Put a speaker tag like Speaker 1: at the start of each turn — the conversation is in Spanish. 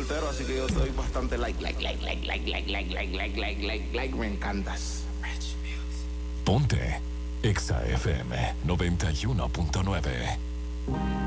Speaker 1: soltero, así que yo soy bastante like, me encantas.
Speaker 2: Ponte Exa FM 91.9.